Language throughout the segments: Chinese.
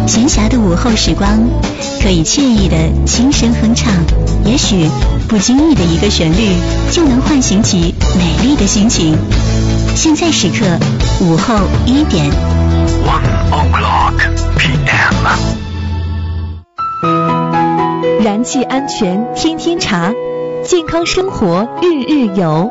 闲暇的午后时光，可以惬意的轻声哼唱，也许不经意的一个旋律，就能唤醒起美丽的心情。现在时刻午后1点。 1:00 p.m. 燃气安全天天查，健康生活日日有。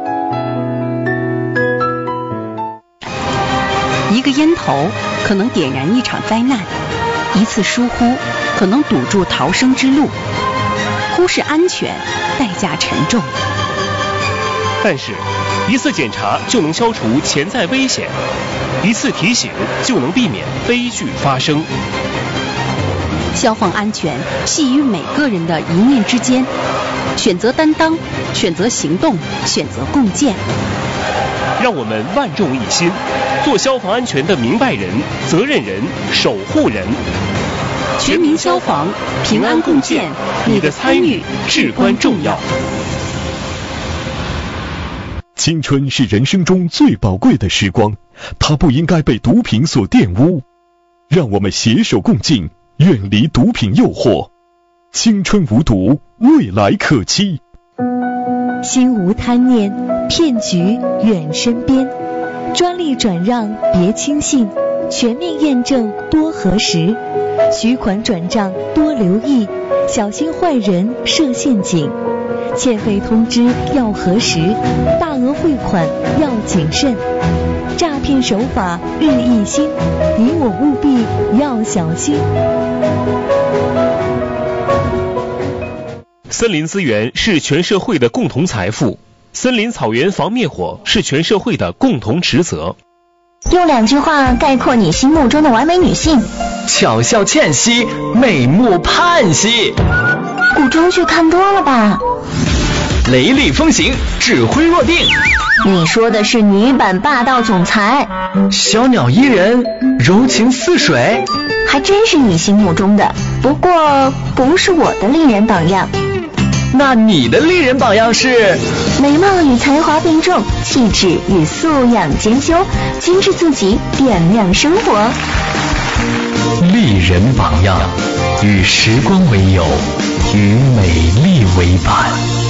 一个烟头可能点燃一场灾难，一次疏忽可能堵住逃生之路。忽视安全，代价沉重。 但是，一次检查就能消除潜在危险，一次提醒就能避免悲剧发生。 消防安全系于每个人的一念之间，选择担当，选择行动，选择共建。 让我们万众一心，做消防安全的明白人、责任人、守护人。 全民消防，平安共建，你的参与至关重要。 青春是人生中最宝贵的时光，它不应该被毒品所玷污。让我们携手共进，远离毒品诱惑。青春无毒，未来可期。 心无贪念，骗局远身边。专利转让别轻信，全面验证多核实。取款转账多留意，小心坏人设陷阱。欠费通知要核实，大额汇款要谨慎。诈骗手法日益新，你我务必要小心。 森林资源是全社会的共同财富，森林草原防灭火是全社会的共同职责。 用2句话概括你心目中的完美女性： 巧笑倩兮，美目盼兮。 古装剧看多了吧？ 雷厉风行，指挥若定。 你说的是女版霸道总裁。 小鸟依人，柔情似水。 还真是你心目中的，不过不是我的丽人榜样。 那你的丽人榜样是？ 美貌与才华并重，气质与素养兼修，精致自己，点亮生活。 丽人榜样，与时光为友，与美丽为伴。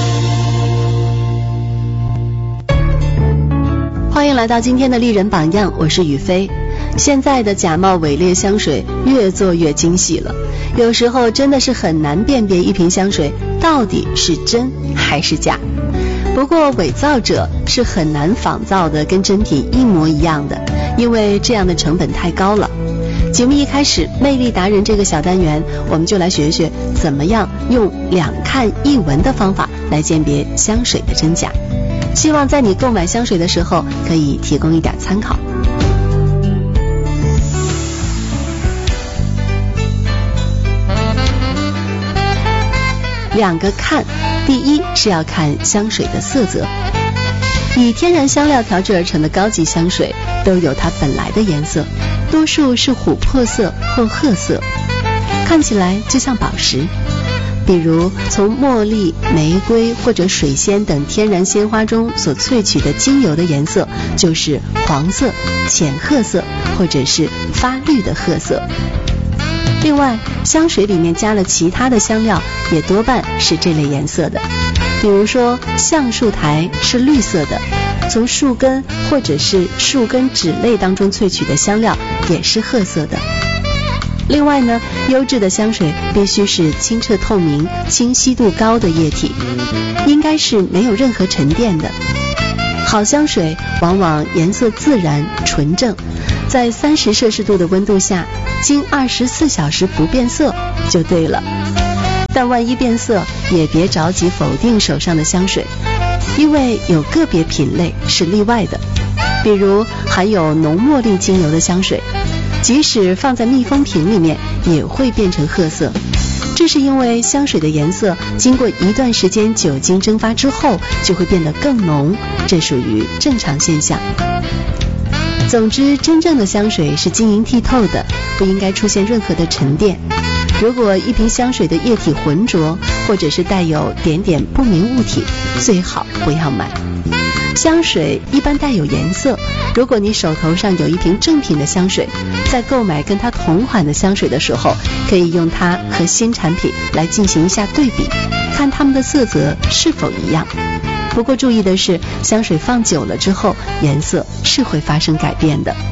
欢迎来到今天的丽人榜样，我是雨飞。现在的假冒伪劣香水越做越精细了，有时候真的是很难辨别一瓶香水到底是真还是假。不过伪造者是很难仿造的跟真品一模一样的，因为这样的成本太高了。节目一开始，魅力达人这个小单元，我们就来学学怎么样用2看1闻的方法来鉴别香水的真假。希望在你购买香水的时候可以提供一点参考。2个看，第一是要看香水的色泽。以天然香料调制而成的高级香水都有它本来的颜色，多数是琥珀色或褐色，看起来就像宝石。比如从茉莉、玫瑰或者水仙等天然鲜花中所萃取的精油的颜色就是黄色、浅褐色或者是发绿的褐色。另外，香水里面加了其他的香料也多半是这类颜色的，比如说橡树苔是绿色的，从树根或者是树根脂类当中萃取的香料也是褐色的。另外呢，优质的香水必须是清澈透明、清晰度高的液体，应该是没有任何沉淀的。好香水往往颜色自然纯正，在30摄氏度的温度下，经24小时不变色就对了。但万一变色，也别着急否定手上的香水，因为有个别品类是例外的，比如含有浓茉莉精油的香水，即使放在密封瓶里面也会变成褐色，这是因为香水的颜色经过一段时间酒精蒸发之后就会变得更浓，这属于正常现象。总之，真正的香水是晶莹剔透的，不应该出现任何的沉淀。如果一瓶香水的液体浑浊，或者是带有点点不明物体，最好不要买。 香水一般带有颜色，如果你手头上有一瓶正品的香水，在购买跟它同款的香水的时候，可以用它和新产品来进行一下对比，看它们的色泽是否一样。不过注意的是，香水放久了之后，颜色是会发生改变的。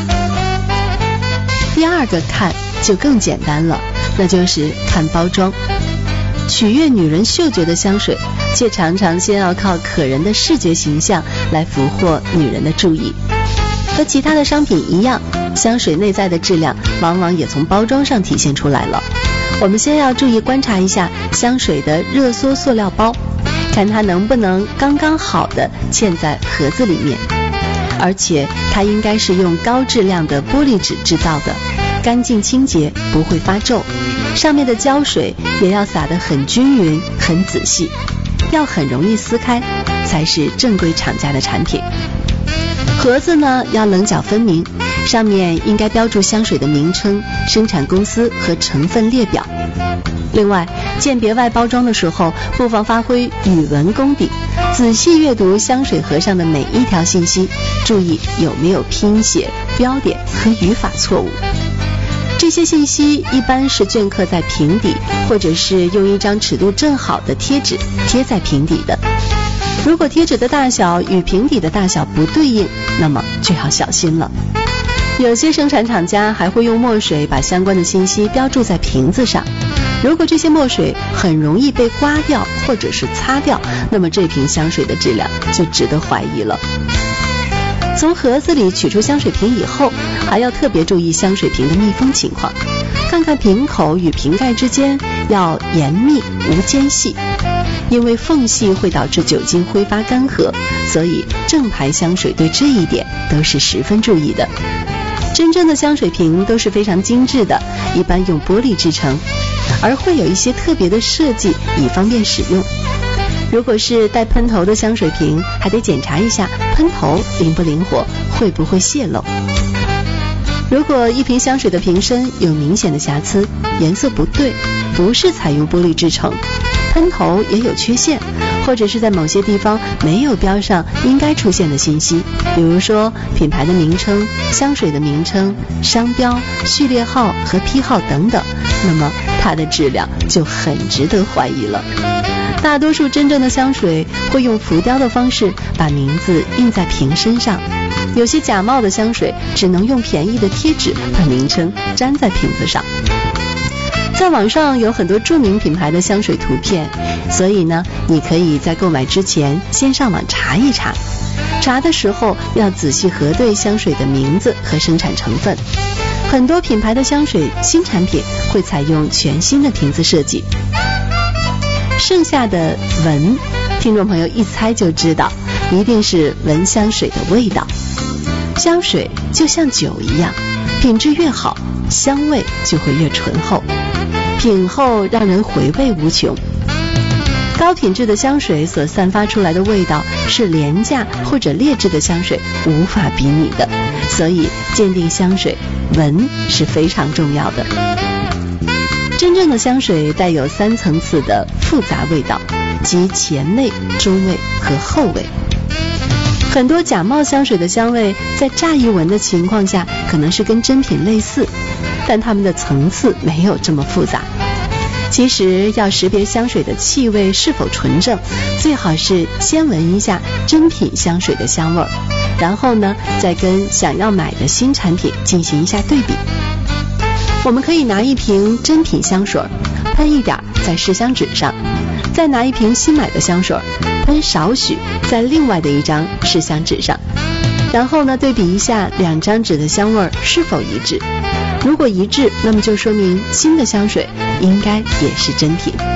第二个看就更简单了，那就是看包装。取悦女人嗅觉的香水，却常常先要靠可人的视觉形象来俘获女人的注意。和其他的商品一样，香水内在的质量往往也从包装上体现出来了。我们先要注意观察一下香水的热缩塑料包，看它能不能刚刚好的嵌在盒子里面，而且它应该是用高质量的玻璃纸制造的，干净清洁，不会发皱。上面的胶水也要撒得很均匀很仔细，要很容易撕开，才是正规厂家的产品。盒子呢要棱角分明，上面应该标注香水的名称、生产公司和成分列表。另外，鉴别外包装的时候，不妨发挥语文功底，仔细阅读香水盒上的每一条信息，注意有没有拼写、标点和语法错误。这些信息一般是镌刻在瓶底，或者是用一张尺度正好的贴纸贴在瓶底的。如果贴纸的大小与瓶底的大小不对应，那么就要小心了。有些生产厂家还会用墨水把相关的信息标注在瓶子上，如果这些墨水很容易被刮掉或者是擦掉，那么这瓶香水的质量就值得怀疑了。从盒子里取出香水瓶以后，还要特别注意香水瓶的密封情况，看看瓶口与瓶盖之间要严密无间隙，因为缝隙会导致酒精挥发干涸，所以正牌香水对这一点都是十分注意的。真正的香水瓶都是非常精致的，一般用玻璃制成，而会有一些特别的设计，以方便使用。如果是带喷头的香水瓶，还得检查一下喷头灵不灵活，会不会泄漏。如果一瓶香水的瓶身有明显的瑕疵，颜色不对，不是采用玻璃制成，喷头也有缺陷，或者是在某些地方没有标上应该出现的信息，比如说品牌的名称、香水的名称、商标、序列号和批号等等，那么它的质量就很值得怀疑了。大多数真正的香水会用浮雕的方式把名字印在瓶身上，有些假冒的香水只能用便宜的贴纸把名称粘在瓶子上。在网上有很多著名品牌的香水图片，所以呢，你可以在购买之前先上网查一查，查的时候要仔细核对香水的名字和生产成分。很多品牌的香水新产品会采用全新的瓶子设计。剩下的闻，听众朋友一猜就知道，一定是闻香水的味道。香水就像酒一样，品质越好，香味就会越醇厚，品后让人回味无穷。高品质的香水所散发出来的味道是廉价或者劣质的香水无法比拟的，所以鉴定香水，闻是非常重要的。真正的香水带有3层次的复杂味道，即前味、中味和后味。很多假冒香水的香味在乍一闻的情况下可能是跟真品类似，但它们的层次没有这么复杂。其实要识别香水的气味是否纯正，最好是先闻一下真品香水的香味，然后呢再跟想要买的新产品进行一下对比。我们可以拿一瓶真品香水喷一点在试香纸上，再拿一瓶新买的香水喷少许在另外的一张试香纸上，然后呢对比一下2张纸的香味是否一致。如果一致，那么就说明新的香水应该也是真品。